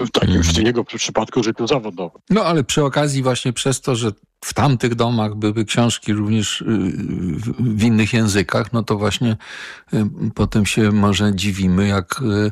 w jego przypadku życiu zawodowym. No ale przy okazji właśnie przez to, że w tamtych domach były książki również w innych językach, no to właśnie potem się może dziwimy,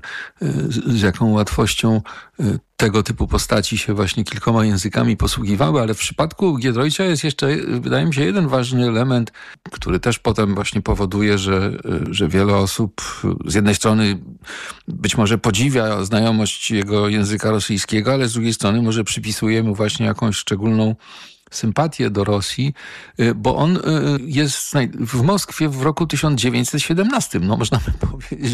z jaką łatwością tego typu postaci się właśnie kilkoma językami posługiwały, ale w przypadku Giedroycia jest jeszcze, wydaje mi się, jeden ważny element, który też potem właśnie powoduje, że wiele osób z jednej strony być może podziwia znajomość jego języka rosyjskiego, ale z drugiej strony może przypisuje mu właśnie jakąś szczególną sympatię do Rosji, bo on jest w Moskwie w roku 1917. No można by powiedzieć,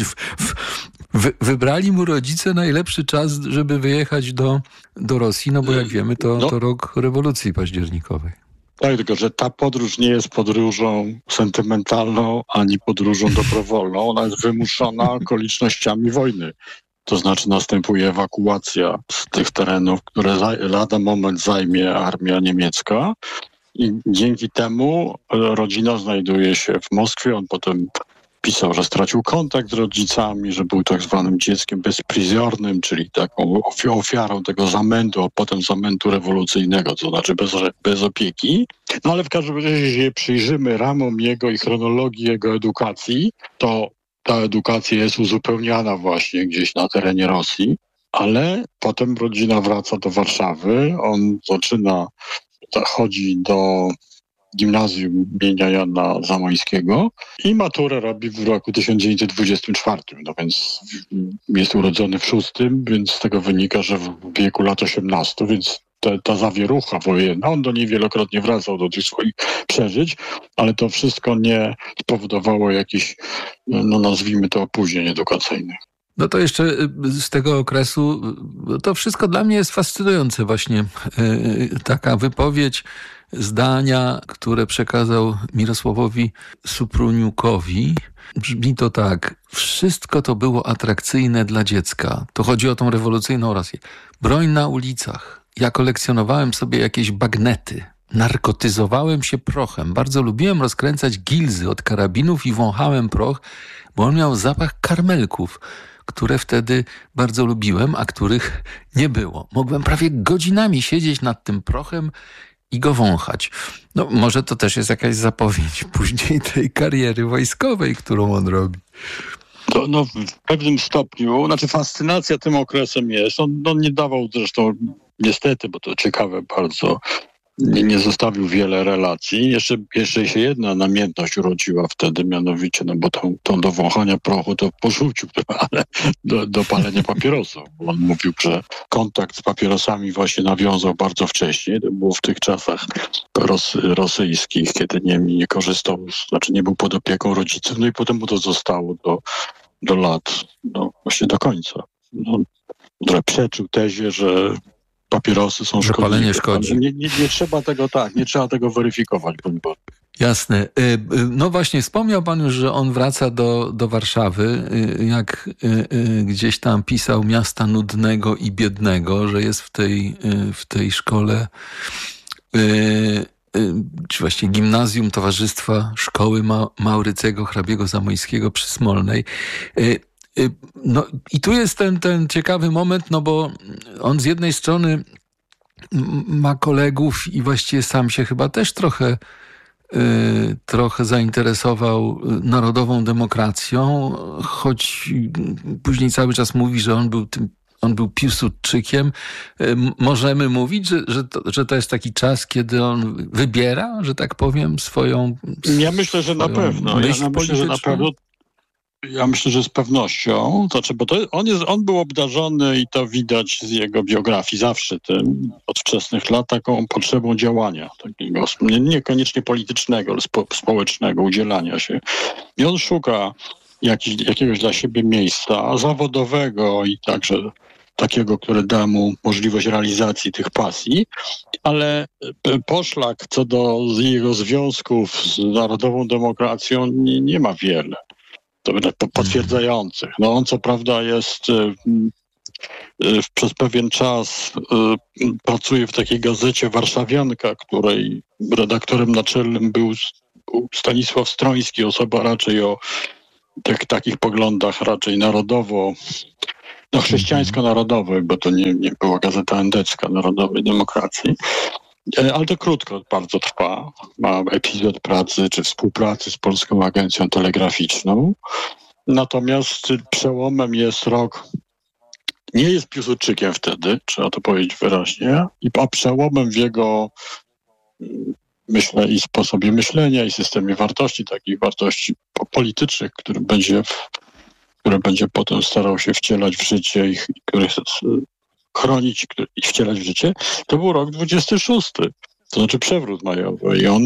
wybrali mu rodzice najlepszy czas, żeby wyjechać do Rosji, no bo jak wiemy, to rok rewolucji październikowej. Tak, tylko że ta podróż nie jest podróżą sentymentalną, ani podróżą dobrowolną. Ona jest wymuszona okolicznościami wojny. To znaczy następuje ewakuacja z tych terenów, które lada moment zajmie armia niemiecka i dzięki temu rodzina znajduje się w Moskwie. On potem pisał, że stracił kontakt z rodzicami, że był tak zwanym dzieckiem bezprizornym, czyli taką ofiarą tego zamętu, a potem zamętu rewolucyjnego, to znaczy bez opieki. No ale w każdym razie, jeśli przyjrzymy ramom jego i chronologii jego edukacji, to ta edukacja jest uzupełniana właśnie gdzieś na terenie Rosji, ale potem rodzina wraca do Warszawy, on chodzi do gimnazjum imienia Jana Zamoyskiego i maturę robi w roku 1924. No więc jest urodzony w 6, więc z tego wynika, że w wieku lat 18, więc ta zawierucha wojenna, on do niej wielokrotnie wracał do tych swoich przeżyć, ale to wszystko nie spowodowało jakichś, no nazwijmy to, opóźnień edukacyjnych. No to jeszcze z tego okresu, to wszystko dla mnie jest fascynujące właśnie. Taka wypowiedź, zdania, które przekazał Mirosławowi Supruniukowi. Brzmi to tak: wszystko to było atrakcyjne dla dziecka. To chodzi o tą rewolucyjną Rosję. Broń na ulicach. Ja kolekcjonowałem sobie jakieś bagnety. Narkotyzowałem się prochem. Bardzo lubiłem rozkręcać gilzy od karabinów i wąchałem proch, bo on miał zapach karmelków, które wtedy bardzo lubiłem, a których nie było. Mogłem prawie godzinami siedzieć nad tym prochem i go wąchać. No może to też jest jakaś zapowiedź później tej kariery wojskowej, którą on robi. No, w pewnym stopniu, fascynacja tym okresem jest. On nie dawał zresztą, niestety, bo to ciekawe bardzo, nie zostawił wiele relacji. Jeszcze się jedna namiętność urodziła wtedy, mianowicie, bo tą do wąchania prochu to porzucił, ale do palenia papierosów. On mówił, że kontakt z papierosami właśnie nawiązał bardzo wcześnie. To było w tych czasach rosyjskich, kiedy nie korzystał, nie był pod opieką rodziców, no i potem mu to zostało do lat, właśnie do końca. Który przeczył tezie, że papierosy są szkodliwe. Palenie szkodzi. Nie trzeba tego nie trzeba tego weryfikować. Jasne. No właśnie, wspomniał pan już, że on wraca do Warszawy, jak gdzieś tam pisał, miasta nudnego i biednego, że jest w tej szkole, czy właściwie gimnazjum Towarzystwa Szkoły Maurycego Hrabiego Zamoyskiego przy Smolnej. No i tu jest ten ciekawy moment, no bo on z jednej strony ma kolegów i właściwie sam się chyba też trochę zainteresował narodową demokracją, choć później cały czas mówi, że on był Piłsudczykiem. Możemy mówić, że to jest taki czas, kiedy on wybiera, że tak powiem, swoją Ja myślę, że na pewno. Ja myślę, że z pewnością, bo on był obdarzony i to widać z jego biografii zawsze tym od wczesnych lat taką potrzebą działania, takiego niekoniecznie politycznego, ale społecznego, udzielania się. I on szuka jakiegoś dla siebie miejsca zawodowego i także takiego, które da mu możliwość realizacji tych pasji, ale poszlak co do jego związków z narodową demokracją nie ma wiele potwierdzających. On co prawda jest przez pewien czas pracuje w takiej gazecie Warszawianka, której redaktorem naczelnym był Stanisław Stroński, osoba raczej o takich poglądach raczej chrześcijańsko-narodowy, bo to nie była gazeta endecka Narodowej Demokracji. Ale to krótko bardzo trwa. Ma epizod pracy czy współpracy z Polską Agencją Telegraficzną. Natomiast przełomem jest rok, nie jest Piłsudczykiem wtedy, trzeba to powiedzieć wyraźnie, a przełomem w jego, myślę, i sposobie myślenia, i systemie wartości, takich wartości politycznych, które będzie potem starał się wcielać w życie i które chronić i wcielać w życie, to był rok 26. To znaczy przewrót majowy. I on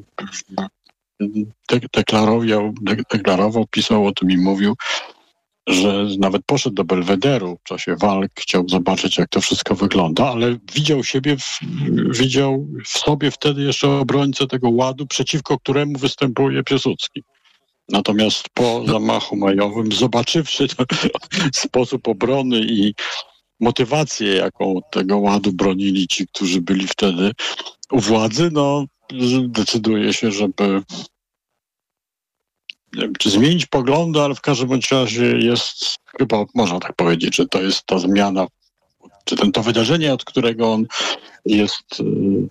deklarował, pisał o tym i mówił, że nawet poszedł do Belwederu w czasie walk, chciał zobaczyć, jak to wszystko wygląda, ale widział w sobie wtedy jeszcze obrońcę tego ładu, przeciwko któremu występuje Piłsudski. Natomiast po zamachu majowym, zobaczywszy sposób obrony i motywację, jaką tego ładu bronili ci, którzy byli wtedy u władzy, decyduje się, żeby nie wiem, czy zmienić poglądy, ale w każdym bądź razie jest, chyba można tak powiedzieć, że to jest ta zmiana, czy to wydarzenie, od którego on jest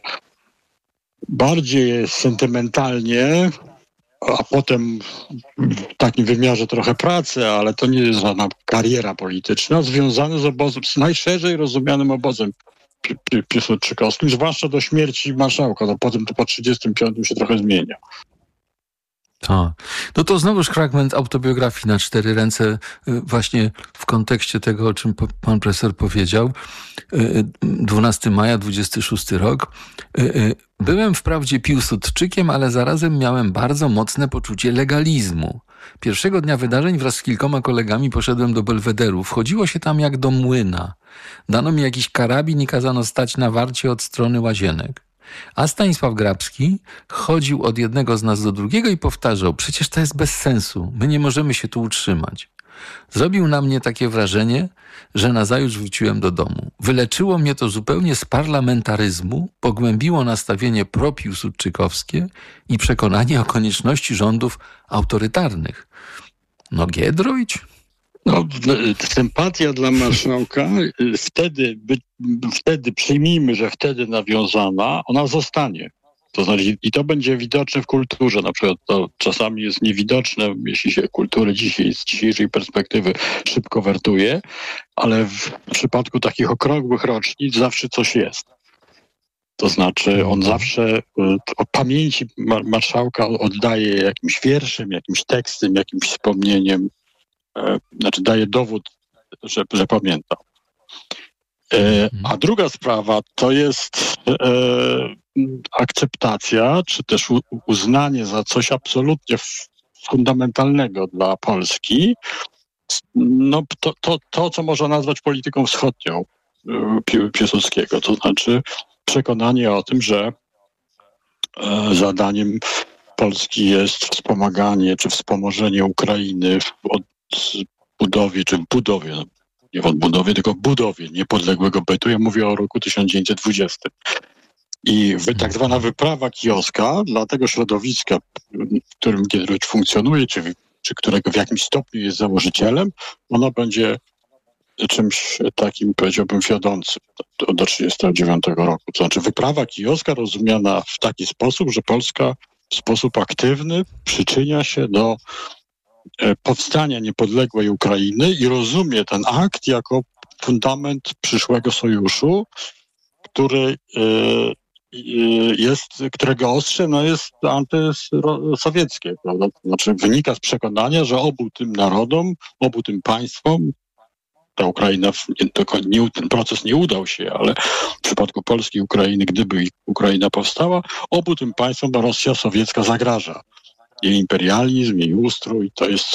bardziej sentymentalnie, a potem w takim wymiarze trochę pracy, ale to nie jest żadna kariera polityczna, związane z obozem, z najszerzej rozumianym obozem piłsudczykowskim, zwłaszcza do śmierci marszałka. Potem to po 1935 się trochę zmienia. Tak. No to znowuż fragment autobiografii na 4 ręce, właśnie w kontekście tego, o czym pan profesor powiedział. 12 maja, 26 rok. Byłem wprawdzie Piłsudczykiem, ale zarazem miałem bardzo mocne poczucie legalizmu. Pierwszego dnia wydarzeń wraz z kilkoma kolegami poszedłem do Belwederu. Wchodziło się tam jak do młyna. Dano mi jakiś karabin i kazano stać na warcie od strony Łazienek. A Stanisław Grabski chodził od jednego z nas do drugiego i powtarzał: przecież to jest bez sensu, my nie możemy się tu utrzymać. Zrobił na mnie takie wrażenie, że nazajutrz wróciłem do domu. Wyleczyło mnie to zupełnie z parlamentaryzmu, pogłębiło nastawienie propiłsudczykowskie i przekonanie o konieczności rządów autorytarnych. No Giedroyć? Sympatia dla marszałka wtedy przyjmijmy, że wtedy nawiązana, ona zostanie. To znaczy, i to będzie widoczne w kulturze. Na przykład to czasami jest niewidoczne, jeśli się kultury dzisiaj z dzisiejszej perspektywy szybko wertuje, ale w przypadku takich okrągłych rocznic zawsze coś jest. To znaczy on zawsze o pamięci marszałka oddaje jakimś wierszem, jakimś tekstem, jakimś wspomnieniem. Znaczy daje dowód, że pamiętam. A druga sprawa to jest akceptacja, czy też uznanie za coś absolutnie fundamentalnego dla Polski, to co można nazwać polityką wschodnią Piłsudskiego. To znaczy przekonanie o tym, że zadaniem Polski jest wspomaganie czy wspomożenie Ukrainy w budowie, nie w odbudowie, tylko w budowie niepodległego bytu. Ja mówię o roku 1920. I tak zwana wyprawa kijowska dla tego środowiska, w którym Giedroyć funkcjonuje, czy którego w jakimś stopniu jest założycielem, ona będzie czymś takim, powiedziałbym, wiodącym do 1939 roku. To znaczy wyprawa kijowska rozumiana w taki sposób, że Polska w sposób aktywny przyczynia się do powstania niepodległej Ukrainy i rozumie ten akt jako fundament przyszłego sojuszu, którego ostrze jest antysowieckie. Prawda? To znaczy wynika z przekonania, że obu tym narodom, obu tym państwom, ta Ukraina, ten proces nie udał się, ale w przypadku Polski i Ukrainy, gdyby Ukraina powstała, obu tym państwom Rosja sowiecka zagraża. Jej imperializm, jej ustrój, to jest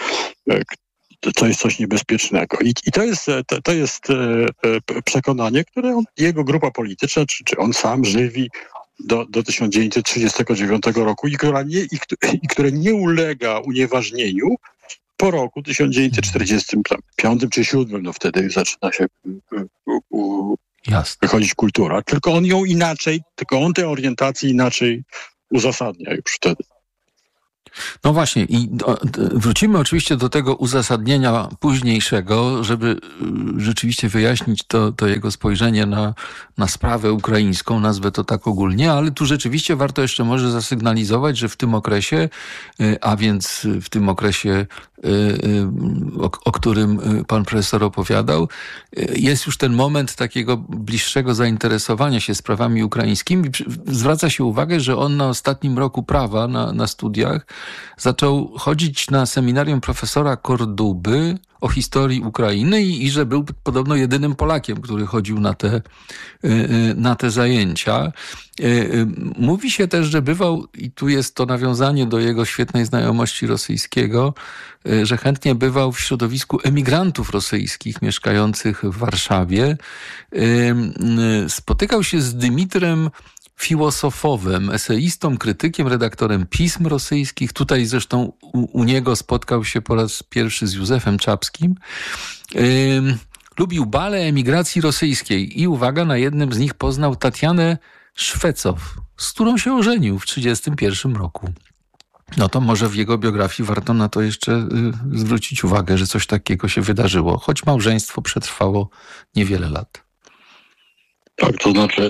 coś niebezpiecznego. I to jest przekonanie, które jego grupa polityczna, czy on sam żywi do 1939 roku i które nie ulega unieważnieniu po roku 1945 czy 1947. No wtedy zaczyna się wychodzić kultura. Tylko on ją inaczej, tylko on tę orientację inaczej uzasadnia już wtedy. No właśnie i wrócimy oczywiście do tego uzasadnienia późniejszego, żeby rzeczywiście wyjaśnić to jego spojrzenie na sprawę ukraińską, nazwę to tak ogólnie, ale tu rzeczywiście warto jeszcze może zasygnalizować, że w tym okresie, a więc w tym okresie, o którym pan profesor opowiadał, jest już ten moment takiego bliższego zainteresowania się sprawami ukraińskimi. Zwraca się uwagę, że on na ostatnim roku prawa, na studiach, zaczął chodzić na seminarium profesora Korduby o historii Ukrainy i że był podobno jedynym Polakiem, który chodził na te zajęcia. Mówi się też, że bywał, i tu jest to nawiązanie do jego świetnej znajomości rosyjskiego, że chętnie bywał w środowisku emigrantów rosyjskich mieszkających w Warszawie. Spotykał się z Dymitrem Filosofowem, eseistą, krytykiem, redaktorem pism rosyjskich. Tutaj zresztą u niego spotkał się po raz pierwszy z Józefem Czapskim. Lubił bale emigracji rosyjskiej i uwaga, na jednym z nich poznał Tatianę Szwecow, z którą się ożenił w 1931 roku. No to może w jego biografii warto na to jeszcze zwrócić uwagę, że coś takiego się wydarzyło, choć małżeństwo przetrwało niewiele lat. Tak, to znaczy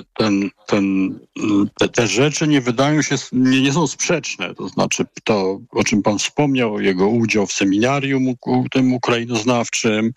te rzeczy nie wydają się, nie są sprzeczne. To znaczy to, o czym pan wspomniał, jego udział w seminarium tym ukrainoznawczym,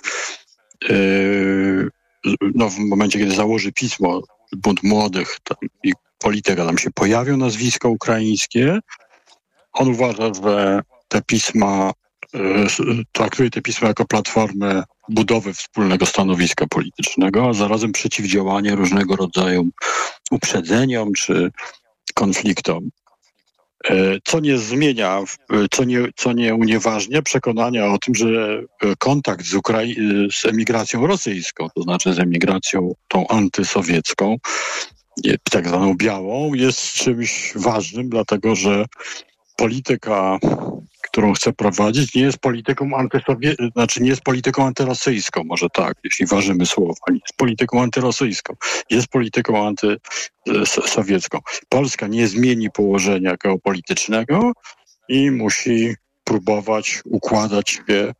no w momencie, kiedy założy pismo Bunt Młodych i Polityka, tam się pojawią nazwiska ukraińskie. On uważa, że te pisma, traktuje te pisma jako platformę budowy wspólnego stanowiska politycznego, a zarazem przeciwdziałanie różnego rodzaju uprzedzeniom czy konfliktom. Co nie zmienia, co nie unieważnia przekonania o tym, że kontakt z emigracją rosyjską, to znaczy z emigracją tą antysowiecką, tak zwaną białą, jest czymś ważnym, dlatego że polityka, którą chce prowadzić, nie jest polityką nie jest polityką antyrosyjską, może tak, jeśli ważymy słowa, nie jest polityką antyrosyjską, jest polityką antysowiecką. Polska nie zmieni położenia geopolitycznego i musi próbować układać się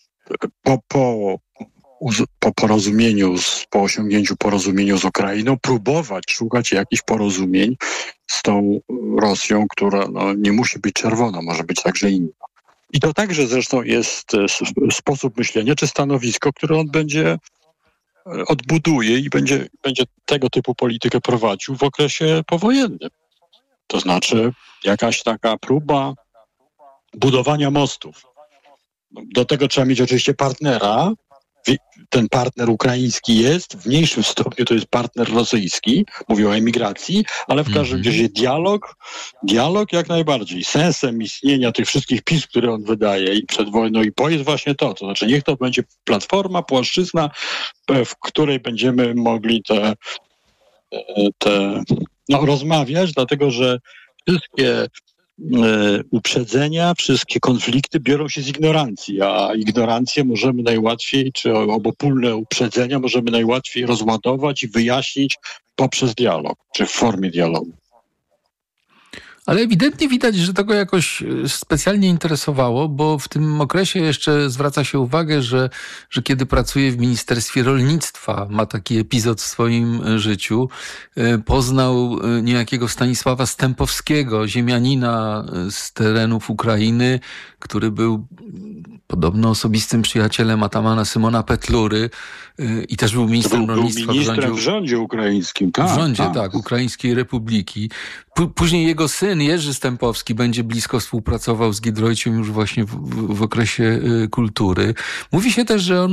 po porozumieniu, po osiągnięciu porozumienia z Ukrainą, próbować szukać jakichś porozumień z tą Rosją, która nie musi być czerwona, może być także inna. I to także zresztą jest sposób myślenia, czy stanowisko, które on odbuduje i będzie tego typu politykę prowadził w okresie powojennym. To znaczy jakaś taka próba budowania mostów. Do tego trzeba mieć oczywiście partnera. Ten partner ukraiński jest, w mniejszym stopniu to jest partner rosyjski, mówię o emigracji, ale w każdym razie dialog jak najbardziej. Sensem istnienia tych wszystkich pism, które on wydaje i przed wojną i po, jest właśnie to znaczy niech to będzie platforma, płaszczyzna, w której będziemy mogli rozmawiać, czy wszystkie uprzedzenia, wszystkie konflikty biorą się z ignorancji, a ignorancję możemy najłatwiej, czy obopólne uprzedzenia możemy najłatwiej rozładować i wyjaśnić poprzez dialog, czy w formie dialogu. Ale ewidentnie widać, że to go jakoś specjalnie interesowało, bo w tym okresie jeszcze zwraca się uwagę, że kiedy pracuje w Ministerstwie Rolnictwa, ma taki epizod w swoim życiu, poznał niejakiego Stanisława Stępowskiego, ziemianina z terenów Ukrainy, który był podobno osobistym przyjacielem atamana Symona Petlury i też był ministrem rolnictwa. Był ministrem w rządzie ukraińskim. W rządzie, tak, Ukraińskiej Republiki. Później jego syn Jerzy Stępowski będzie blisko współpracował z Giedroyciem już właśnie w okresie kultury. Mówi się też, że on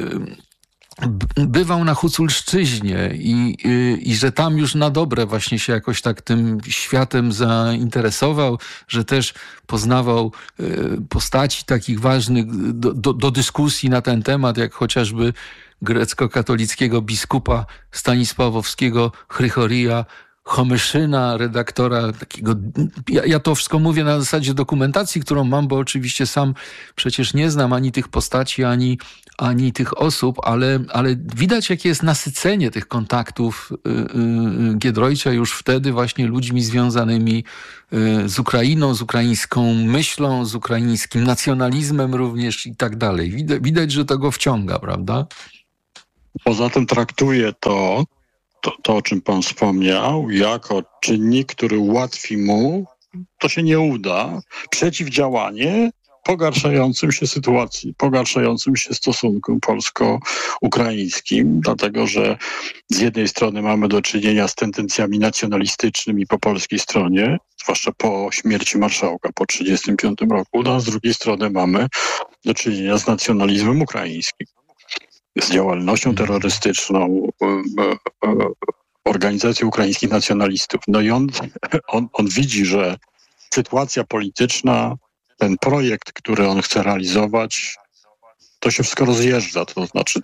bywał na Huculszczyźnie i że tam już na dobre właśnie się jakoś tak tym światem zainteresował, że też poznawał postaci takich ważnych do dyskusji na ten temat, jak chociażby grecko-katolickiego biskupa Stanisławowskiego Chrychoria Homyszyna, redaktora takiego... Ja to wszystko mówię na zasadzie dokumentacji, którą mam, bo oczywiście sam przecież nie znam ani tych postaci, ani tych osób, ale widać, jakie jest nasycenie tych kontaktów Giedroycia już wtedy właśnie ludźmi związanymi z Ukrainą, z ukraińską myślą, z ukraińskim nacjonalizmem również i tak dalej. Widać, że to go wciąga, prawda? Poza tym traktuje to, o czym pan wspomniał, jako czynnik, który ułatwi mu, to się nie uda, przeciwdziałanie pogarszającym się sytuacji, pogarszającym się stosunkom polsko-ukraińskim, dlatego że z jednej strony mamy do czynienia z tendencjami nacjonalistycznymi po polskiej stronie, zwłaszcza po śmierci marszałka po 1935 roku, a z drugiej strony mamy do czynienia z nacjonalizmem ukraińskim, z działalnością terrorystyczną, organizacją ukraińskich nacjonalistów. No i on widzi, że sytuacja polityczna, ten projekt, który on chce realizować, to się wszystko rozjeżdża. To znaczy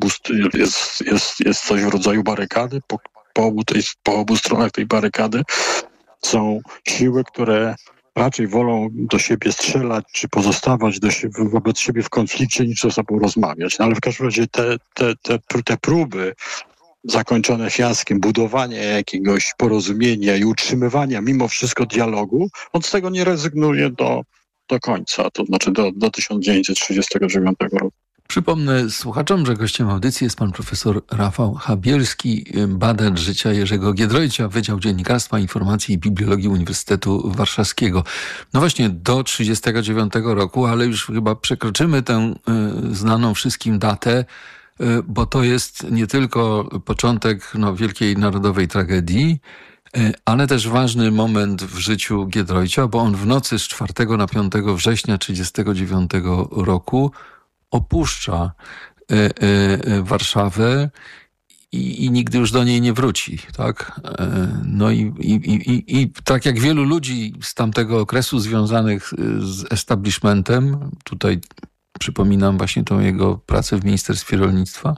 jest coś w rodzaju barykady. Po obu stronach tej barykady są siły, które raczej wolą do siebie strzelać, czy pozostawać wobec siebie w konflikcie, niż ze sobą rozmawiać. No ale w każdym razie te próby zakończone fiaskiem, budowania jakiegoś porozumienia i utrzymywania mimo wszystko dialogu, on z tego nie rezygnuje do końca, to znaczy do 1939 roku. Przypomnę słuchaczom, że gościem audycji jest pan profesor Rafał Chabielski, badacz życia Jerzego Giedroycia, Wydział Dziennikarstwa, Informacji i Bibliologii Uniwersytetu Warszawskiego. No właśnie do 1939 roku, ale już chyba przekroczymy tę znaną wszystkim datę, bo to jest nie tylko początek wielkiej narodowej tragedii, ale też ważny moment w życiu Giedroycia, bo on w nocy z 4 na 5 września 1939 roku opuszcza Warszawę i nigdy już do niej nie wróci, tak? No i tak jak wielu ludzi z tamtego okresu związanych z establishmentem, tutaj przypominam właśnie tą jego pracę w Ministerstwie Rolnictwa,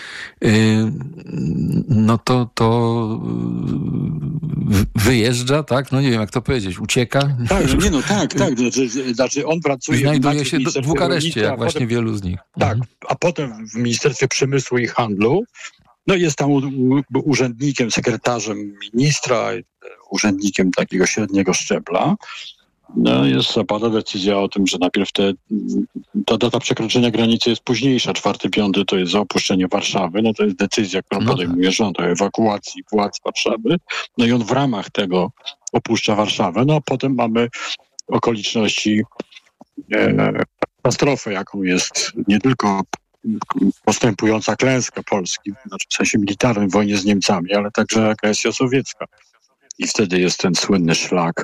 no to wyjeżdża, tak? No nie wiem, jak to powiedzieć, ucieka. Tak, tak. Znaczy on pracuje... Znajduje się w Bukareszcie, jak właśnie potem, wielu z nich. Tak, a potem w Ministerstwie Przemysłu i Handlu, no jest tam urzędnikiem, sekretarzem ministra, urzędnikiem takiego średniego szczebla. No, zapada decyzja o tym, że najpierw ta data przekroczenia granicy jest późniejsza, 4-5 to jest za opuszczenie Warszawy, no to jest decyzja, którą podejmuje rząd o ewakuacji władz Warszawy, no i on w ramach tego opuszcza Warszawę, no a potem mamy okoliczności katastrofy, jaką jest nie tylko postępująca klęska Polski, znaczy w sensie militarnym w wojnie z Niemcami, ale także agresja sowiecka. I wtedy jest ten słynny szlak,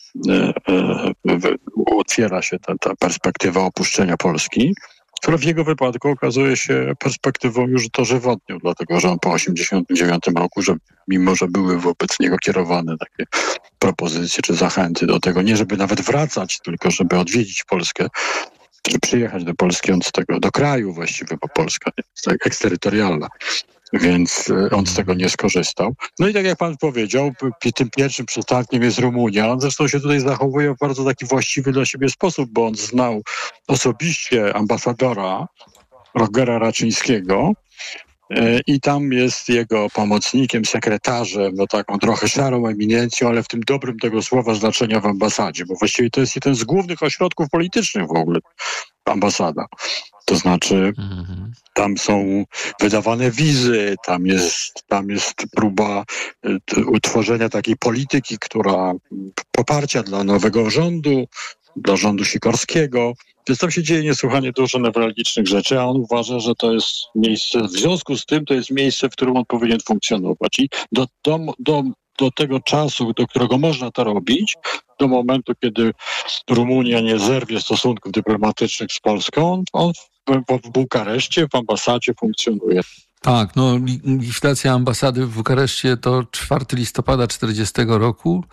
otwiera się ta perspektywa opuszczenia Polski, która w jego wypadku okazuje się perspektywą już dożywotnią, dlatego że on po 1989 roku, że mimo że były wobec niego kierowane takie propozycje czy zachęty do tego, nie żeby nawet wracać, tylko żeby odwiedzić Polskę, czy przyjechać do Polski, do kraju właściwie, bo Polska jest tak eksterytorialna. Więc on z tego nie skorzystał. No i tak jak pan powiedział, tym pierwszym przystankiem jest Rumunia. On zresztą się tutaj zachowuje w bardzo taki właściwy dla siebie sposób, bo on znał osobiście ambasadora Rogera Raczyńskiego i tam jest jego pomocnikiem, sekretarzem, taką trochę szarą eminencją, ale w tym dobrym tego słowa znaczenia w ambasadzie, bo właściwie to jest jeden z głównych ośrodków politycznych w ogóle, ambasada. To znaczy, tam są wydawane wizy, tam jest próba utworzenia takiej polityki, poparcia dla nowego rządu, dla rządu Sikorskiego. Więc tam się dzieje niesłychanie dużo newralgicznych rzeczy, a on uważa, że to jest miejsce, w związku z tym to jest miejsce, w którym on powinien funkcjonować. I do tego czasu, do którego można to robić, do momentu, kiedy Rumunia nie zerwie stosunków dyplomatycznych z Polską, on w Bukareszcie, w ambasadzie funkcjonuje. Tak, likwidacja ambasady w Bukareszcie to 4 listopada 1940 roku.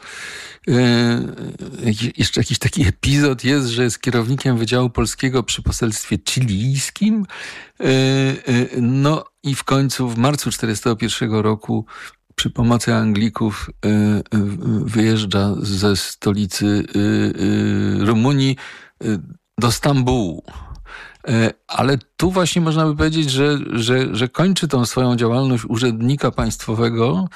Jeszcze jakiś taki epizod jest, że jest kierownikiem Wydziału Polskiego przy poselstwie chilijskim. No i w końcu w marcu 1941 roku przy pomocy Anglików wyjeżdża ze stolicy Rumunii do Stambułu. Ale tu właśnie można by powiedzieć, że kończy tą swoją działalność urzędnika państwowego,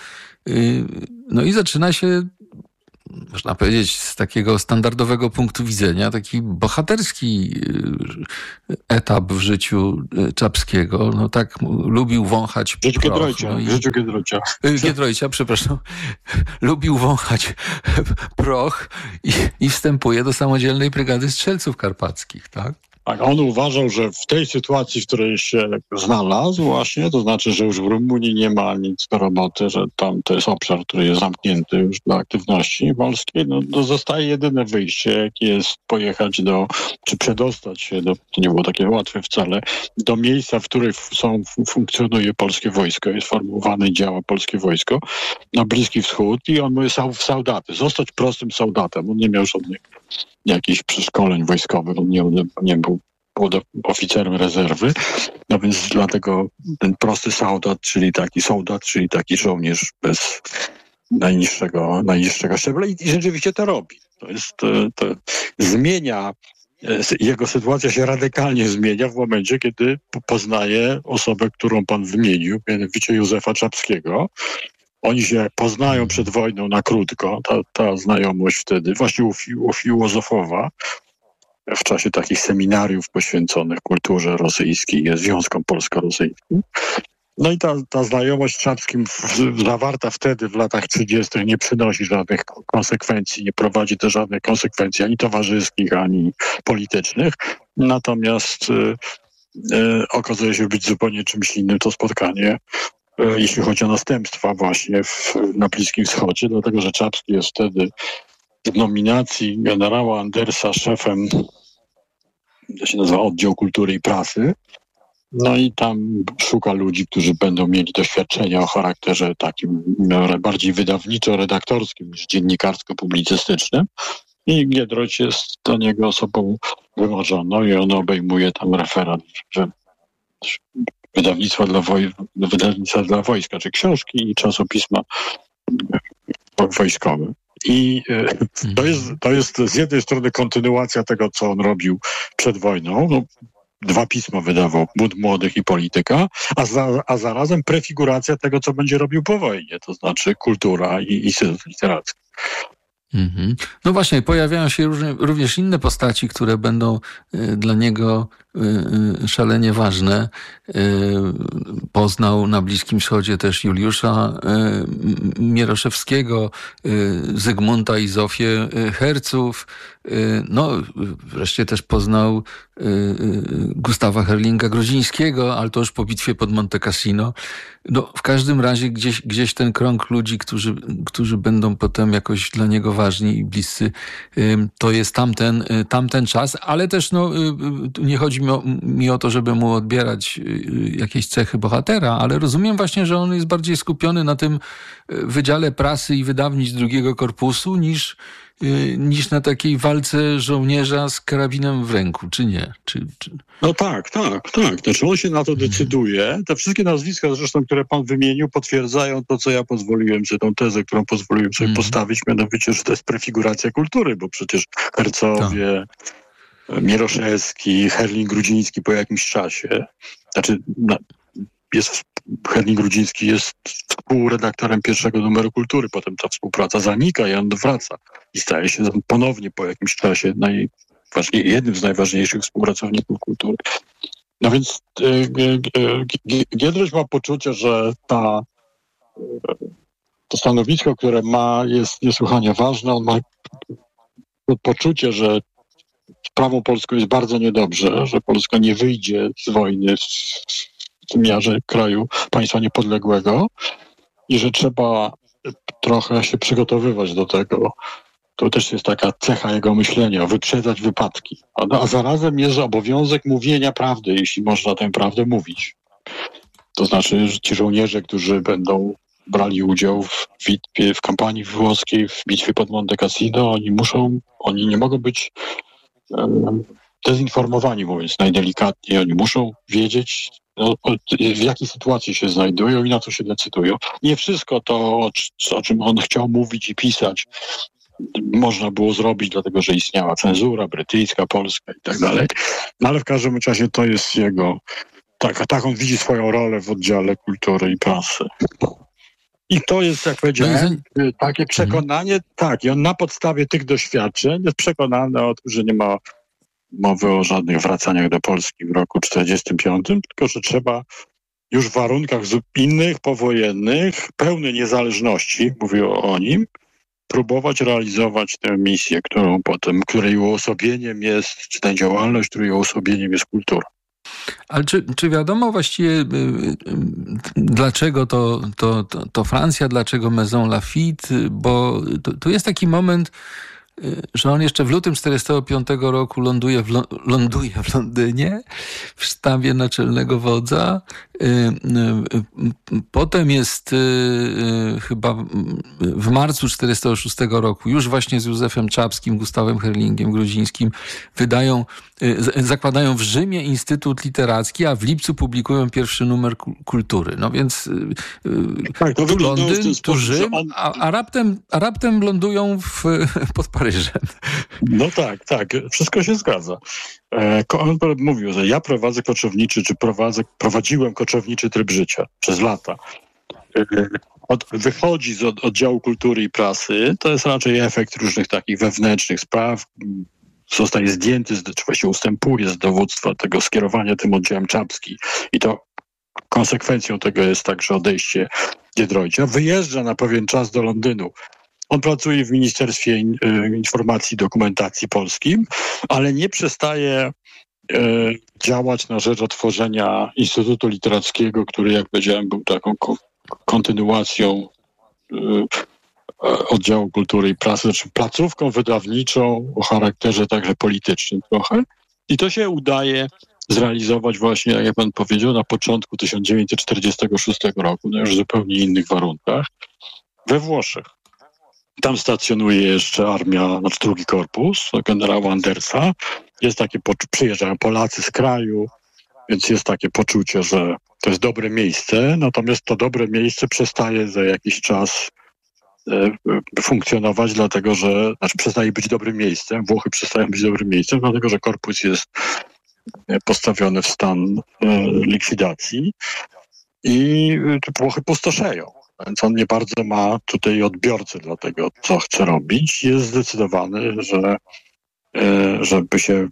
no i zaczyna się, można powiedzieć, z takiego standardowego punktu widzenia, taki bohaterski etap w życiu Czapskiego. No tak lubił wąchać proch. Giedroycia, przepraszam. Lubił wąchać proch i wstępuje do samodzielnej brygady strzelców karpackich, tak? Tak, on uważał, że w tej sytuacji, w której się znalazł właśnie, to znaczy, że już w Rumunii nie ma nic do roboty, że tam to jest obszar, który jest zamknięty już dla aktywności polskiej, no to zostaje jedyne wyjście, jakie jest pojechać czy przedostać się to nie było takie łatwe wcale, do miejsca, w którym funkcjonuje polskie wojsko, jest formowane i działa polskie wojsko na Bliski Wschód i on mówi saudaty, zostać prostym saudatem. On nie miał żadnych jakichś przeszkoleń wojskowych, on nie był oficerem rezerwy, no więc dlatego ten prosty soldat, czyli taki żołnierz bez najniższego szczebla i rzeczywiście to robi. To zmienia, jego sytuacja się radykalnie zmienia w momencie, kiedy poznaje osobę, którą pan wymienił, mianowicie Józefa Czapskiego. Oni się poznają przed wojną na krótko, ta znajomość wtedy, właśnie u filozofowa, w czasie takich seminariów poświęconych kulturze rosyjskiej, związkom polsko-rosyjskim. No i ta znajomość z Czapskim zawarta wtedy w latach 30. nie przynosi żadnych konsekwencji, nie prowadzi do żadnych konsekwencji ani towarzyskich, ani politycznych. Natomiast okazuje się być zupełnie czymś innym to spotkanie, jeśli chodzi o następstwa właśnie na Bliskim Wschodzie, dlatego że Czapski jest wtedy w nominacji generała Andersa szefem, to się nazywa Oddział Kultury i Prasy. No i tam szuka ludzi, którzy będą mieli doświadczenia o charakterze takim bardziej wydawniczo-redaktorskim niż dziennikarsko-publicystycznym. I Giedroyć jest do niego osobą wymarzoną i on obejmuje tam referat, że wydawnictwa dla wojska, czy książki i czasopisma wojskowe. I to jest z jednej strony kontynuacja tego, co on robił przed wojną. No, 2 pisma wydawał, Bunt Młodych i Polityka, a zarazem prefiguracja tego, co będzie robił po wojnie, to znaczy kultura i Instytut Literacki. Mm-hmm. No właśnie, pojawiają się również inne postaci, które będą dla niego szalenie ważne. Poznał na Bliskim Wschodzie też Juliusza Mieroszewskiego, Zygmunta i Zofię Herców. No, wreszcie też poznał Gustawa Herlinga-Grodzińskiego, ale to już po bitwie pod Monte Cassino. No, w każdym razie gdzieś ten krąg ludzi, którzy będą potem jakoś dla niego ważni i bliscy, to jest tamten czas, ale też no, nie chodzi mi o to, żeby mu odbierać jakieś cechy bohatera, ale rozumiem właśnie, że on jest bardziej skupiony na tym Wydziale Prasy i Wydawnictw II Korpusu niż na takiej walce żołnierza z karabinem w ręku, czy nie? No tak. Znaczy on się na to decyduje. Te wszystkie nazwiska zresztą, które pan wymienił, potwierdzają to, co ja pozwoliłem sobie, tę tezę, którą pozwoliłem sobie postawić, mianowicie, że to jest prefiguracja kultury, bo przecież hercowie, Mieroszewski, Herling-Grudziński po jakimś czasie, Herling-Grudziński jest współredaktorem pierwszego numeru Kultury, potem ta współpraca zanika i on wraca i staje się ponownie po jakimś czasie jednym z najważniejszych współpracowników kultury. No więc Giedroyć ma poczucie, że to stanowisko, które ma, jest niesłychanie ważne. On ma poczucie, że sprawą polską jest bardzo niedobrze, że Polska nie wyjdzie z wojny w wymiarze kraju, państwa niepodległego i że trzeba trochę się przygotowywać do tego. To też jest taka cecha jego myślenia, wyprzedzać wypadki. A zarazem jest obowiązek mówienia prawdy, jeśli można tę prawdę mówić. To znaczy, że ci żołnierze, którzy będą brali udział w kampanii włoskiej, w bitwie pod Monte Cassino, oni nie mogą być dezinformowani, mówiąc najdelikatniej. Oni muszą wiedzieć, w jakiej sytuacji się znajdują i na co się decydują. Nie wszystko to, o czym on chciał mówić i pisać, można było zrobić, dlatego że istniała cenzura brytyjska, polska i tak dalej. No ale w każdym razie to jest jego... Tak on widzi swoją rolę w oddziale kultury i prasy. I to jest, jak powiedziałem, takie przekonanie, tak, i on na podstawie tych doświadczeń jest przekonany o tym, że nie ma mowy o żadnych wracaniach do Polski w roku 1945, tylko że trzeba już w warunkach innych, powojennych, pełnej niezależności, mówił o nim, próbować realizować tę misję, której uosobieniem jest, czy tę działalność, której uosobieniem jest kultura. Ale czy wiadomo właściwie, dlaczego to Francja, dlaczego Maison Lafitte? Bo tu jest taki moment, że on jeszcze w lutym 1945 roku ląduje w Londynie, w sztabie naczelnego wodza. Potem jest chyba w marcu 1946 roku, już właśnie z Józefem Czapskim, Gustawem Herlingiem, Gruzińskim, zakładają w Rzymie Instytut Literacki, a w lipcu publikują pierwszy numer Kultury. No więc tak, to tu Londyn, tu Rzym, a raptem lądują pod Paryżem. No tak, wszystko się zgadza. On mówił, że ja prowadzę koczowniczy, prowadziłem koczowniczy tryb życia przez lata. Wychodzi z oddziału kultury i prasy, to jest raczej efekt różnych takich wewnętrznych spraw, zostaje zdjęty, czy właściwie ustępuje z dowództwa tego skierowania tym oddziałem Czapski i to konsekwencją tego jest także odejście Giedroycia. Wyjeżdża na pewien czas do Londynu. On pracuje w Ministerstwie Informacji i Dokumentacji Polskim, ale nie przestaje działać na rzecz otworzenia Instytutu Literackiego, który, jak powiedziałem, był taką kontynuacją oddziału kultury i prasy, znaczy placówką wydawniczą o charakterze także politycznym trochę. I to się udaje zrealizować właśnie, jak pan powiedział, na początku 1946 roku, na już zupełnie innych warunkach, we Włoszech. Tam stacjonuje jeszcze armia, znaczy drugi korpus generała Andersa. Jest takie, przyjeżdżają Polacy z kraju, więc jest takie poczucie, że to jest dobre miejsce, natomiast to dobre miejsce przestaje za jakiś czas funkcjonować, dlatego że, przestaje być dobrym miejscem, Włochy przestają być dobrym miejscem, dlatego że korpus jest postawiony w stan likwidacji i Włochy pustoszeją. Więc on nie bardzo ma tutaj odbiorcy dla tego, co chce robić. Jest zdecydowany, żeby się,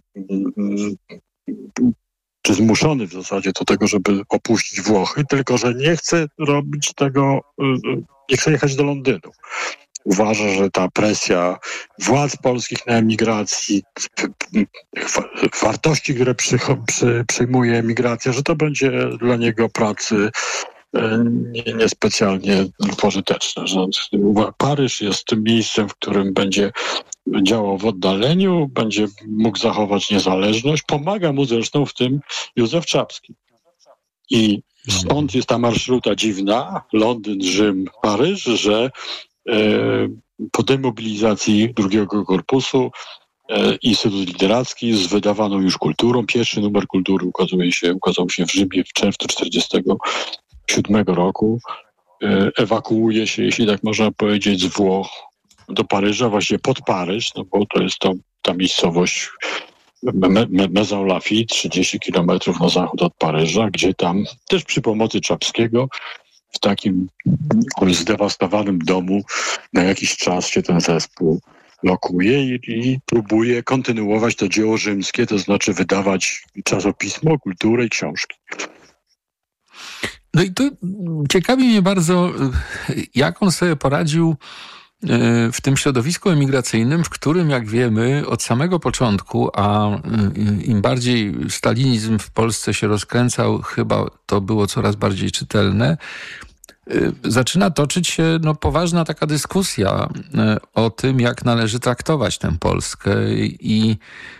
czy zmuszony w zasadzie do tego, żeby opuścić Włochy, tylko że nie chce robić tego, nie chce jechać do Londynu. Uważa, że ta presja władz polskich na emigracji, wartości, które przyjmuje emigracja, że to będzie dla niego pracy niespecjalnie pożyteczne. Że Paryż jest tym miejscem, w którym będzie działał w oddaleniu, będzie mógł zachować niezależność. Pomaga mu zresztą w tym Józef Czapski. I stąd jest ta marszruta dziwna, Londyn, Rzym, Paryż, że po demobilizacji drugiego korpusu Instytut Literacki z wydawaną już kulturą, pierwszy numer Kultury ukazał się w Rzymie w czerwcu 1947 roku. Ewakuuje się, jeśli tak można powiedzieć, z Włoch do Paryża, właściwie pod Paryż, no bo to jest ta miejscowość Maison Lafitte, 30 kilometrów na zachód od Paryża, gdzie tam też przy pomocy Czapskiego w takim zdewastowanym domu na jakiś czas się ten zespół lokuje i próbuje kontynuować to dzieło rzymskie, to znaczy wydawać czasopismo, kulturę i książki. No i tu ciekawi mnie bardzo, jak on sobie poradził w tym środowisku emigracyjnym, w którym, jak wiemy, od samego początku, a im bardziej stalinizm w Polsce się rozkręcał, chyba to było coraz bardziej czytelne, zaczyna toczyć się poważna taka dyskusja o tym, jak należy traktować tę Polskę i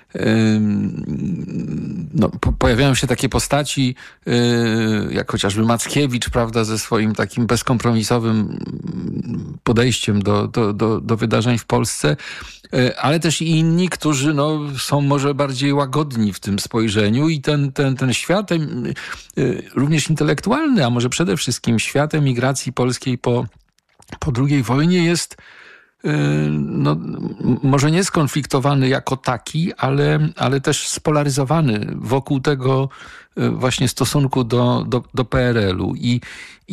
pojawiają się takie postaci, jak chociażby Mackiewicz, prawda, ze swoim takim bezkompromisowym podejściem do wydarzeń w Polsce, ale też i inni, którzy są może bardziej łagodni w tym spojrzeniu i ten świat również intelektualny, a może przede wszystkim świat emigracji polskiej po II wojnie jest może nie skonfliktowany jako taki, ale też spolaryzowany wokół tego właśnie stosunku do PRL-u. I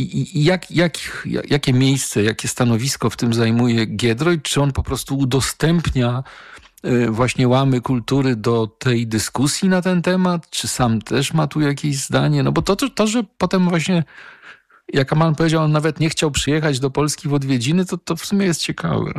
jakie miejsce, jakie stanowisko w tym zajmuje Giedroyć? Czy on po prostu udostępnia właśnie łamy kultury do tej dyskusji na ten temat? Czy sam też ma tu jakieś zdanie? No bo to że potem właśnie, jak Aman powiedział, on nawet nie chciał przyjechać do Polski w odwiedziny, to w sumie jest ciekawe.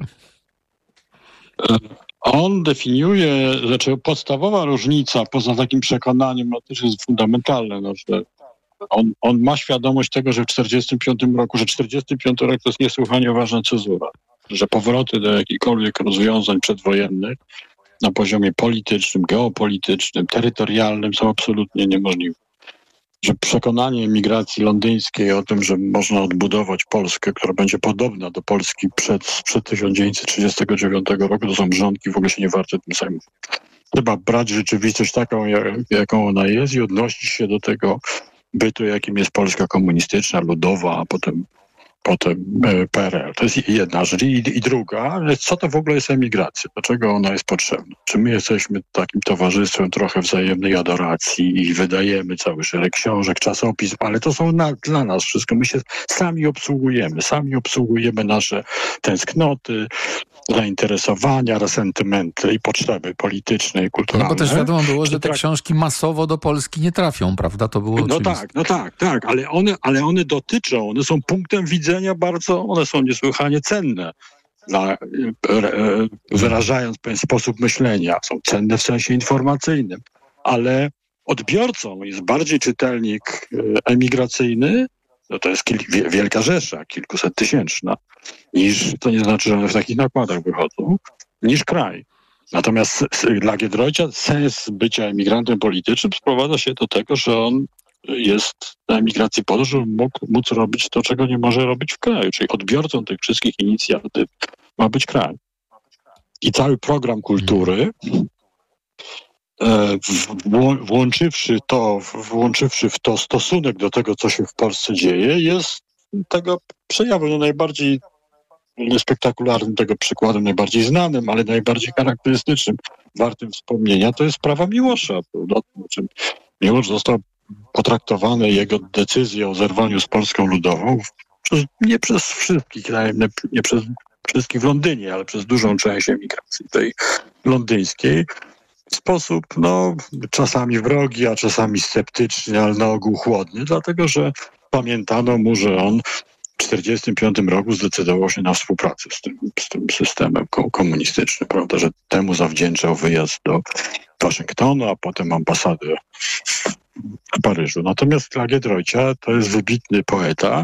On definiuje, podstawowa różnica poza takim przekonaniem, też jest fundamentalne, że on ma świadomość tego, że w 1945 roku, że 1945 rok to jest niesłychanie ważna cezura, że powroty do jakichkolwiek rozwiązań przedwojennych na poziomie politycznym, geopolitycznym, terytorialnym są absolutnie niemożliwe. Że przekonanie emigracji londyńskiej o tym, że można odbudować Polskę, która będzie podobna do Polski przed 1939 roku, to są mrzonki, w ogóle się nie warto tym zajmować. Trzeba brać rzeczywistość taką, jaką ona jest i odnosić się do tego bytu, jakim jest Polska komunistyczna, ludowa, a potem PRL. To jest jedna rzecz. I druga, co to w ogóle jest emigracja? Dlaczego ona jest potrzebna? Czy my jesteśmy takim towarzystwem trochę wzajemnej adoracji i wydajemy cały szereg książek, czasopism, ale to są dla nas wszystko. My się sami obsługujemy nasze tęsknoty, zainteresowania, resentymenty i potrzeby polityczne i kulturalne. No bo też wiadomo było, że te książki masowo do Polski nie trafią, prawda? To było oczywiste. Tak, ale one dotyczą, one są punktem widzenia one są niesłychanie cenne. Wyrażając pewien sposób myślenia, są cenne w sensie informacyjnym, ale odbiorcą jest bardziej czytelnik emigracyjny, to jest wielka rzesza, kilkuset tysięczna, to nie znaczy, że one w takich nakładach wychodzą, niż kraj. Natomiast dla Giedroycia sens bycia emigrantem politycznym sprowadza się do tego, że on jest na emigracji po to, żeby móc robić to, czego nie może robić w kraju. Czyli odbiorcą tych wszystkich inicjatyw ma być kraj. I cały program kultury, włączywszy w to stosunek do tego, co się w Polsce dzieje, jest tego przejawem najbardziej spektakularnym, tego przykładem najbardziej znanym, ale najbardziej charakterystycznym, wartym wspomnienia, to jest sprawa Miłosza. Miłosz został potraktowany, jego decyzja o zerwaniu z Polską Ludową nie przez wszystkich w Londynie, ale przez dużą część emigracji tej londyńskiej w sposób czasami wrogi, a czasami sceptyczny, ale na ogół chłodny, dlatego że pamiętano mu, że on w 1945 roku zdecydował się na współpracę z tym systemem komunistycznym, prawda, że temu zawdzięczał wyjazd do Waszyngtonu, a potem ambasadę w Paryżu. Natomiast dla Giedroycia to jest wybitny poeta,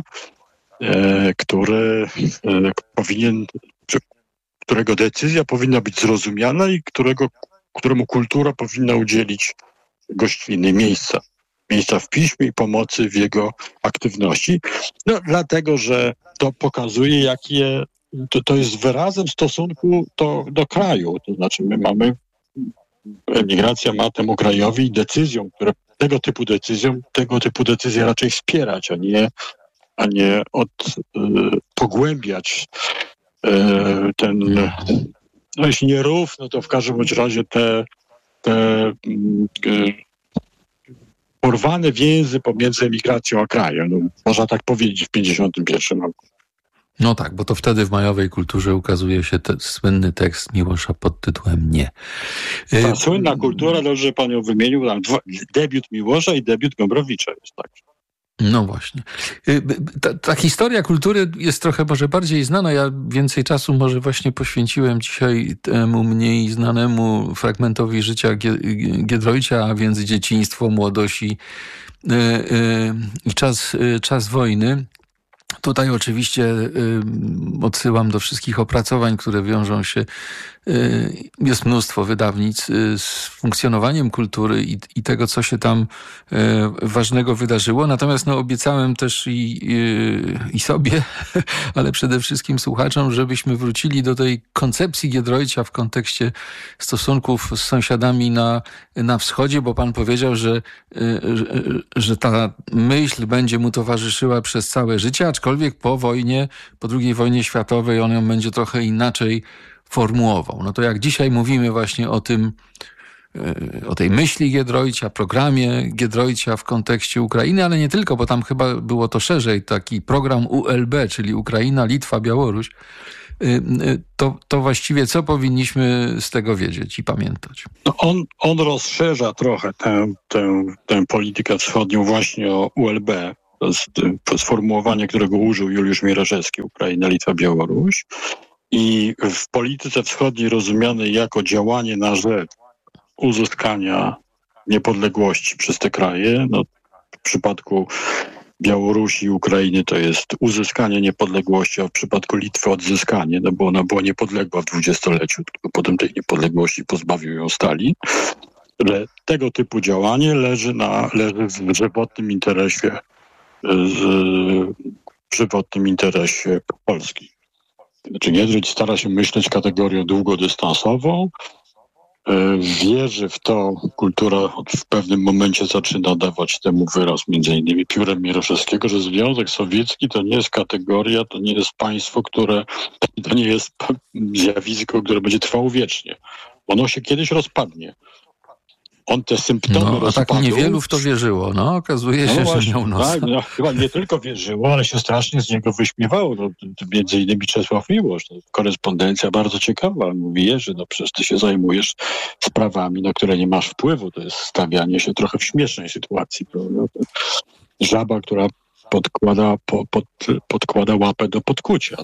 którego decyzja powinna być zrozumiana i któremu kultura powinna udzielić gościnnej miejsca w piśmie i pomocy w jego aktywności. Dlatego, że to pokazuje, to jest wyrazem stosunku do kraju. To znaczy emigracja ma temu krajowi decyzją, tego typu decyzje raczej wspierać, a nie pogłębiać ten, jeśli nie rów, to w każdym bądź razie te porwane więzy pomiędzy emigracją a krajem. Można tak powiedzieć w 1951 roku. No tak, bo to wtedy w majowej kulturze ukazuje się ten słynny tekst Miłosza pod tytułem Nie. Ta słynna kultura, dobrze, że pan ją wymienił, debiut Miłosza i debiut Gombrowicza jest tak. No właśnie. Ta historia kultury jest trochę może bardziej znana. Ja więcej czasu może właśnie poświęciłem dzisiaj temu mniej znanemu fragmentowi życia Giedroycia, a więc dzieciństwo, młodość i czas wojny. Tutaj oczywiście odsyłam do wszystkich opracowań, które wiążą się jest mnóstwo wydawnic z funkcjonowaniem kultury i tego, co się tam ważnego wydarzyło. Natomiast obiecałem też i sobie, ale przede wszystkim słuchaczom, żebyśmy wrócili do tej koncepcji Giedroycia w kontekście stosunków z sąsiadami na wschodzie, bo pan powiedział, że ta myśl będzie mu towarzyszyła przez całe życie, aczkolwiek po II wojnie światowej on ją będzie trochę inaczej formułował. No to jak dzisiaj mówimy właśnie o tej myśli Giedroycia, programie Giedroycia w kontekście Ukrainy, ale nie tylko, bo tam chyba było to szerzej, taki program ULB, czyli Ukraina, Litwa, Białoruś, to właściwie co powinniśmy z tego wiedzieć i pamiętać? No on rozszerza trochę tę politykę wschodnią właśnie o ULB. To jest sformułowanie, którego użył Juliusz Mieroszewski, Ukraina, Litwa, Białoruś. I w polityce wschodniej rozumianej jako działanie na rzecz uzyskania niepodległości przez te kraje, w przypadku Białorusi i Ukrainy to jest uzyskanie niepodległości, a w przypadku Litwy odzyskanie, bo ona była niepodległa w dwudziestoleciu, tylko potem tej niepodległości pozbawił ją Stalin. Że tego typu działanie leży w żywotnym interesie Polski. Znaczy Giedroyć stara się myśleć kategorią długodystansową, wierzy w to, kultura w pewnym momencie zaczyna dawać temu wyraz, między innymi piórem Mieroszewskiego, że Związek Sowiecki to nie jest kategoria, to nie jest państwo, to nie jest zjawisko, które będzie trwało wiecznie. Ono się kiedyś rozpadnie. On te symptomy rozpadu... tak niewielu w to wierzyło. Okazuje się, że miał nos. Tak, chyba nie tylko wierzyło, ale się strasznie z niego wyśmiewało. Między innymi Czesław Miłosz. Korespondencja bardzo ciekawa. Mówi, Jerzy, przecież ty się zajmujesz sprawami, na które nie masz wpływu. To jest stawianie się trochę w śmiesznej sytuacji. Prawda? Żaba, która podkłada łapę do podkucia.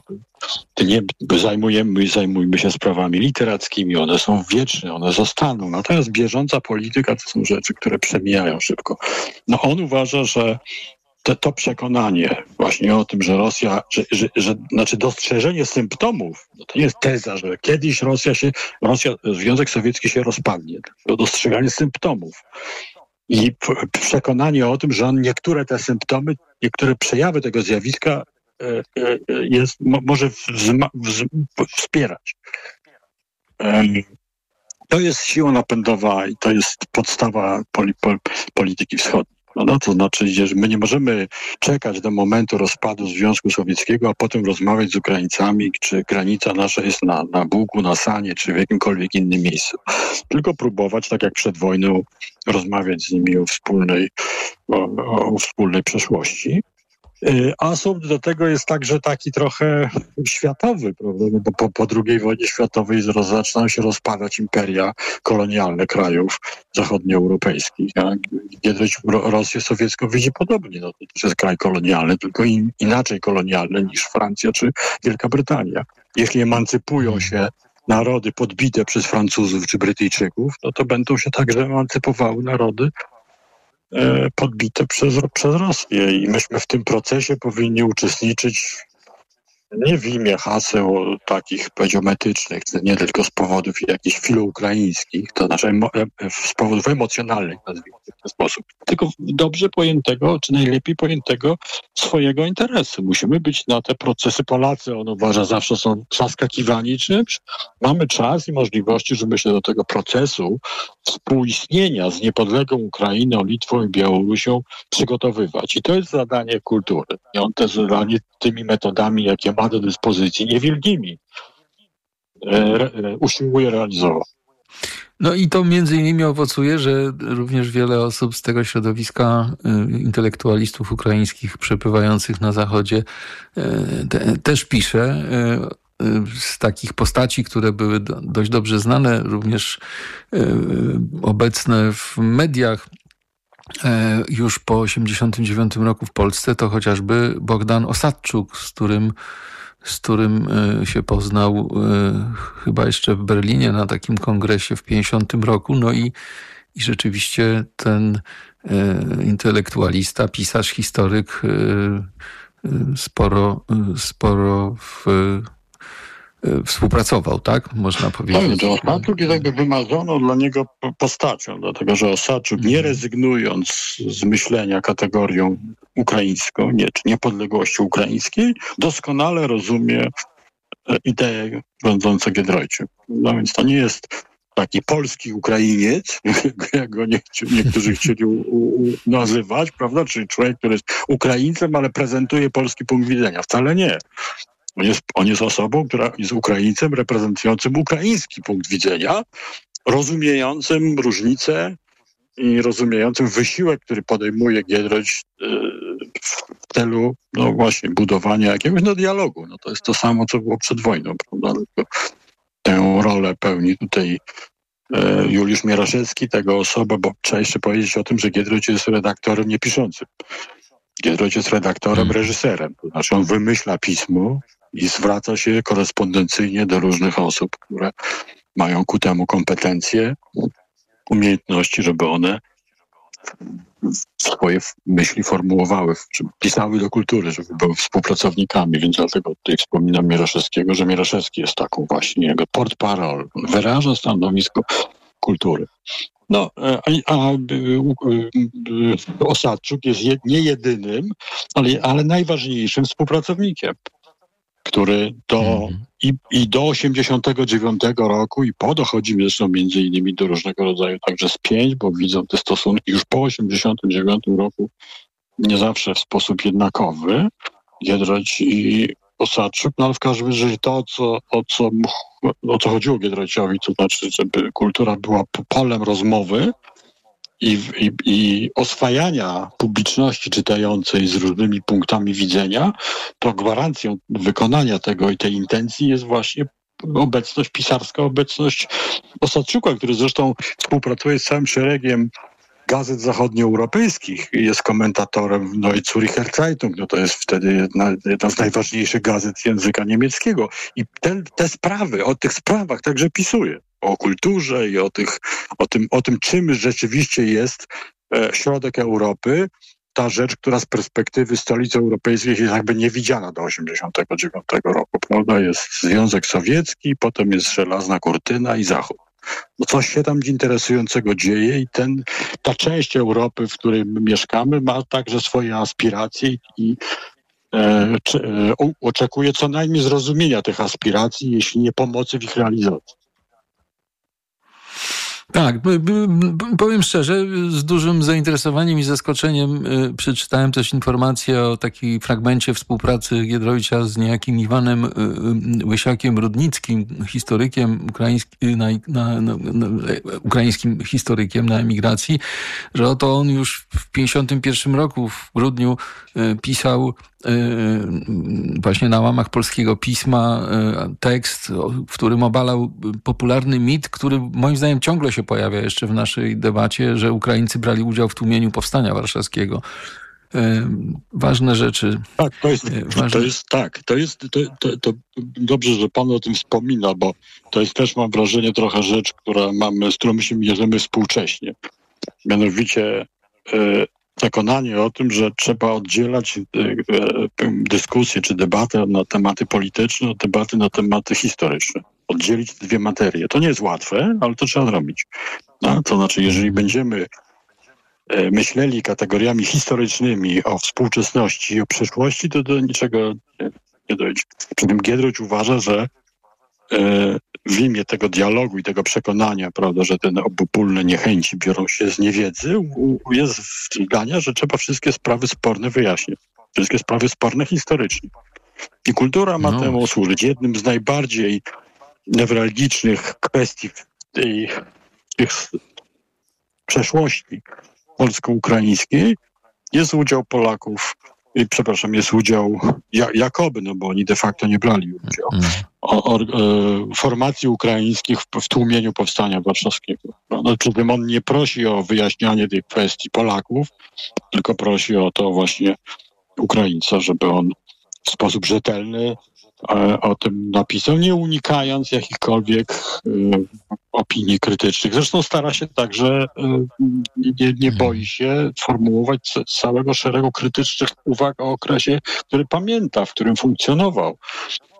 Zajmujmy się sprawami literackimi, one są wieczne, one zostaną. Natomiast bieżąca polityka to są rzeczy, które przemijają szybko. On uważa, że to przekonanie właśnie o tym, że Rosja, znaczy dostrzeżenie symptomów, to nie jest teza, że kiedyś Związek Sowiecki się rozpadnie, to dostrzeganie symptomów. I przekonanie o tym, że niektóre te symptomy, niektóre przejawy tego zjawiska może wspierać. To jest siła napędowa i to jest podstawa polityki wschodniej. To znaczy, że my nie możemy czekać do momentu rozpadu Związku Sowieckiego, a potem rozmawiać z Ukraińcami, czy granica nasza jest na Bugu, na Sanie, czy w jakimkolwiek innym miejscu. Tylko próbować, tak jak przed wojną, rozmawiać z nimi o wspólnej przeszłości. A asumpt do tego jest także taki trochę światowy, prawda? Bo po II wojnie światowej zaczynają się rozpadać imperia kolonialne krajów zachodnioeuropejskich. Giedroyć Rosję sowiecką widzi podobnie. To też jest kraj kolonialny, tylko inaczej kolonialny niż Francja czy Wielka Brytania. Jeśli emancypują się narody podbite przez Francuzów czy Brytyjczyków, to będą się także emancypowały narody podbite przez Rosję i myśmy w tym procesie powinni uczestniczyć nie w imię haseł takich pediometycznych, nie tylko z powodów jakichś filoukraińskich, to znaczy z powodów emocjonalnych, nazwijmy w ten sposób, tylko dobrze pojętego, czy najlepiej pojętego swojego interesu. Musimy być na te procesy. Polacy, on uważa, zawsze są zaskakiwani czymś. Mamy czas i możliwości, żeby się do tego procesu współistnienia z niepodległą Ukrainą, Litwą i Białorusią przygotowywać. I to jest zadanie kultury. I on te zadanie tymi metodami, jakie ma do dyspozycji, niewielkimi, usiłuje realizować. I to między innymi owocuje, że również wiele osób z tego środowiska intelektualistów ukraińskich przebywających na Zachodzie też pisze z takich postaci, które były dość dobrze znane, również obecne w mediach już po 1989 roku w Polsce, to chociażby Bogdan Osadczuk, z którym się poznał chyba jeszcze w Berlinie na takim kongresie w 1950 roku. I rzeczywiście ten intelektualista, pisarz, historyk sporo współpracował, tak? Można powiedzieć. Tak, to Osadczuk jest jakby wymazioną dla niego postacią, dlatego że Osadczuk, nie rezygnując z myślenia kategorią ukraińską, czy niepodległości ukraińskiej, doskonale rozumie idee rządzące Giedroyciem. No więc to nie jest taki polski Ukrainiec, jak go niektórzy chcieli nazywać, prawda? Czyli człowiek, który jest Ukraińcem, ale prezentuje polski punkt widzenia. Wcale nie. On jest osobą, która jest Ukraińcem reprezentującym ukraiński punkt widzenia, rozumiejącym różnice i rozumiejącym wysiłek, który podejmuje Giedroyć w celu właśnie budowania jakiegoś dialogu. To jest to samo, co było przed wojną, prawda? Tylko tę rolę pełni tutaj Juliusz Mieroszewski, tego osoba, bo trzeba jeszcze powiedzieć o tym, że Giedroyć jest redaktorem niepiszącym. Giedroyć jest redaktorem, reżyserem. To znaczy on wymyśla pismo i zwraca się korespondencyjnie do różnych osób, które mają ku temu kompetencje, umiejętności, żeby one swoje myśli formułowały, żeby pisały do kultury, żeby były współpracownikami, więc dlatego tutaj wspominam Mieroszewskiego, że Mieroszewski jest taką właśnie jego portparol, wyraża stanowisko kultury. Osadczuk jest nie jedynym, ale najważniejszym współpracownikiem, który do 89 roku i po dochodzi zresztą między innymi do różnego rodzaju także spięć, bo widzą te stosunki już po 89 roku nie zawsze w sposób jednakowy, Giedroyć i Osadczuk, ale w każdym razie to, o co chodziło Giedroyciowi, to znaczy, żeby kultura była polem rozmowy i oswajania publiczności czytającej z różnymi punktami widzenia, to gwarancją wykonania tego i tej intencji jest właśnie obecność pisarska, obecność Osadczuka, który zresztą współpracuje z całym szeregiem gazet zachodnioeuropejskich i jest komentatorem Zürcher Zeitung, to jest wtedy jedna z najważniejszych gazet języka niemieckiego. I te sprawy, o tych sprawach także pisuje. O kulturze i o tym, czym rzeczywiście jest środek Europy, ta rzecz, która z perspektywy stolicy europejskiej jest jakby niewidziana do 89 roku, prawda? Jest Związek Sowiecki, potem jest żelazna kurtyna i Zachód. Coś się tam interesującego dzieje i ta część Europy, w której my mieszkamy, ma także swoje aspiracje i oczekuje co najmniej zrozumienia tych aspiracji, jeśli nie pomocy w ich realizacji. Tak, powiem szczerze, z dużym zainteresowaniem i zaskoczeniem przeczytałem też informację o takiej fragmencie współpracy Giedroycia z niejakim Iwanem Łysiakiem Rudnickim, historykiem ukraińskim historykiem na emigracji, że oto on już w 1951 roku w grudniu pisał właśnie na łamach Polskiego Pisma tekst, w którym obalał popularny mit, który moim zdaniem ciągle się pojawia jeszcze w naszej debacie, że Ukraińcy brali udział w tłumieniu Powstania Warszawskiego. Ważne rzeczy. Tak, to dobrze, że pan o tym wspomina, bo to jest też, mam wrażenie, trochę rzecz, z którą my się mierzymy współcześnie. Mianowicie przekonanie o tym, że trzeba oddzielać dyskusję czy debatę na tematy polityczne od debaty na tematy historyczne. Oddzielić te dwie materie. To nie jest łatwe, ale to trzeba zrobić. To znaczy, jeżeli będziemy myśleli kategoriami historycznymi o współczesności i o przyszłości, to do niczego nie dojdzie. Przy tym Giedroyć uważa, że w imię tego dialogu i tego przekonania, prawda, że te obopólne niechęci biorą się z niewiedzy, jest zdania, że trzeba wszystkie sprawy sporne wyjaśnić. Wszystkie sprawy sporne historycznie. I kultura ma temu służyć. Jednym z najbardziej newralgicznych kwestii tych przeszłości polsko-ukraińskiej jest udział Polaków, jest udział jakoby, bo oni de facto nie brali udziału, formacji ukraińskich w tłumieniu Powstania Warszawskiego. Przy tym on nie prosi o wyjaśnianie tej kwestii Polaków, tylko prosi o to właśnie Ukraińca, żeby on w sposób rzetelny o tym napisał, nie unikając jakichkolwiek opinii krytycznych. Zresztą stara się także, nie boi się formułować całego szeregu krytycznych uwag o okresie, który pamięta, w którym funkcjonował.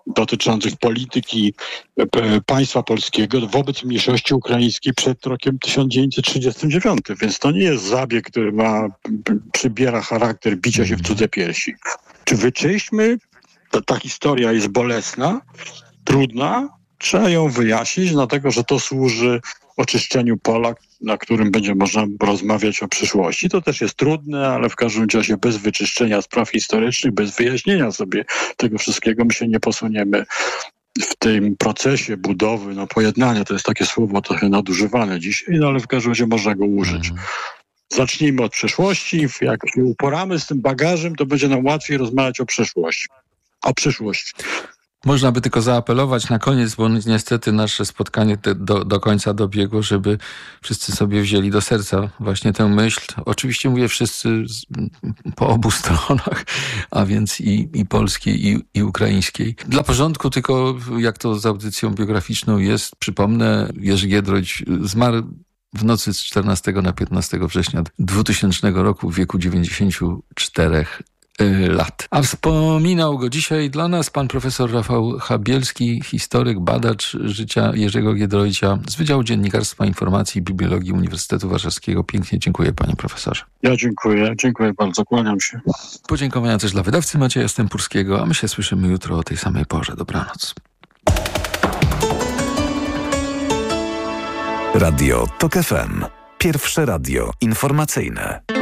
dotyczących polityki państwa polskiego wobec mniejszości ukraińskiej przed rokiem 1939. Więc to nie jest zabieg, który przybiera charakter bicia się w cudze piersi. Czy wyczyśćmy? Ta historia jest bolesna, trudna, trzeba ją wyjaśnić, dlatego że to służy oczyszczeniu pola, na którym będzie można rozmawiać o przyszłości. To też jest trudne, ale w każdym razie bez wyczyszczenia spraw historycznych, bez wyjaśnienia sobie tego wszystkiego my się nie posuniemy w tym procesie budowy, pojednania. To jest takie słowo trochę nadużywane dzisiaj, ale w każdym razie można go użyć. Zacznijmy od przeszłości. Jak się uporamy z tym bagażem, to będzie nam łatwiej rozmawiać o przyszłości. Można by tylko zaapelować na koniec, bo niestety nasze spotkanie do końca dobiegło, żeby wszyscy sobie wzięli do serca właśnie tę myśl. Oczywiście mówię wszyscy po obu stronach, a więc i polskiej, i ukraińskiej. Dla porządku tylko, jak to z audycją biograficzną jest, przypomnę, Jerzy Giedroyć zmarł w nocy z 14 na 15 września 2000 roku w wieku 94 lat. A wspominał go dzisiaj dla nas pan profesor Rafał Chabielski, historyk, badacz życia Jerzego Giedroycia z Wydziału Dziennikarstwa, Informacji i Bibliologii Uniwersytetu Warszawskiego. Pięknie dziękuję, panie profesorze. Ja dziękuję bardzo, kłaniam się. Podziękowania też dla wydawcy Macieja Stępurskiego, a my się słyszymy jutro o tej samej porze. Dobranoc. Radio TOK FM. Pierwsze radio informacyjne.